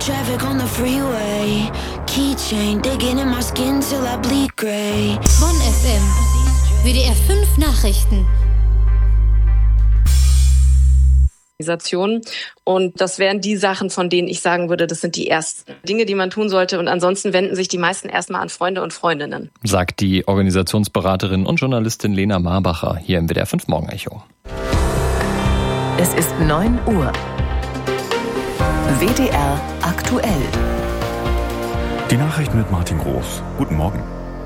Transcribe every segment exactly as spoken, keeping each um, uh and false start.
traffic on the freeway. Keychain digging in my skin till I bleed grey. Bonn F M. W D R fünf Nachrichten. Und das wären die Sachen, von denen ich sagen würde, das sind die ersten Dinge, die man tun sollte. Und ansonsten wenden sich die meisten erstmal an Freunde und Freundinnen. Sagt die Organisationsberaterin und Journalistin Lena Marbacher hier im W D R fünf Morgenecho. Es ist neun Uhr. W D R aktuell. Die Nachrichten mit Martin Groß. Guten Morgen.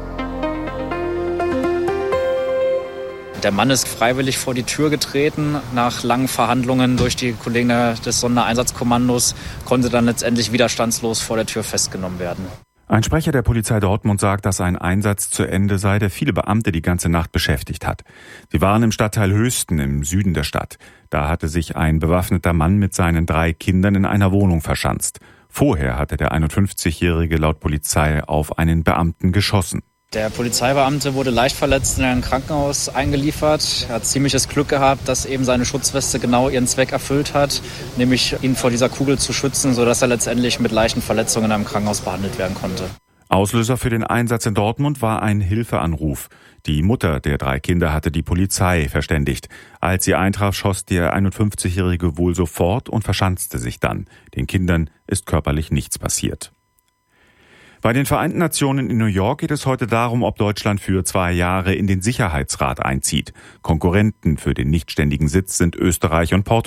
Der Mann ist freiwillig vor die Tür getreten. Nach langen Verhandlungen durch die Kollegen des Sondereinsatzkommandos konnte dann letztendlich widerstandslos vor der Tür festgenommen werden. Ein Sprecher der Polizei Dortmund sagt, dass ein Einsatz zu Ende sei, der viele Beamte die ganze Nacht beschäftigt hat. Sie waren im Stadtteil Höchsten im Süden der Stadt. Da hatte sich ein bewaffneter Mann mit seinen drei Kindern in einer Wohnung verschanzt. Vorher hatte der einundfünfzigjährige laut Polizei auf einen Beamten geschossen. Der Polizeibeamte wurde leicht verletzt in ein Krankenhaus eingeliefert. Er hat ziemliches Glück gehabt, dass eben seine Schutzweste genau ihren Zweck erfüllt hat, nämlich ihn vor dieser Kugel zu schützen, sodass er letztendlich mit leichten Verletzungen in einem Krankenhaus behandelt werden konnte. Auslöser für den Einsatz in Dortmund war ein Hilfeanruf. Die Mutter der drei Kinder hatte die Polizei verständigt. Als sie eintraf, schoss der einundfünfzigjährige wohl sofort und verschanzte sich dann. Den Kindern ist körperlich nichts passiert. Bei den Vereinten Nationen in New York geht es heute darum, ob Deutschland für zwei Jahre in den Sicherheitsrat einzieht. Konkurrenten für den nichtständigen Sitz sind Österreich und Portugal.